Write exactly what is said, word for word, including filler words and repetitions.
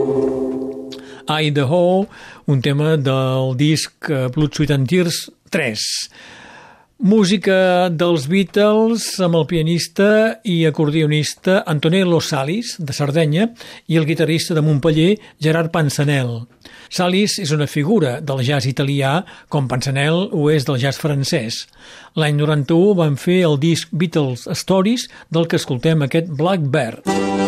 Idaho, un tema del disc Blood, Sweat and Tears tres. Música dels Beatles amb el pianista i acordionista Antonello Salis, de Sardenya, i el guitarrista de Montpeller, Gerard Pansanel. Salis és una figura del jazz italià, com Pansanel ho és del jazz francès. L'any noranta-u van fer el disc Beatles Stories, del que escoltem aquest Blackbird.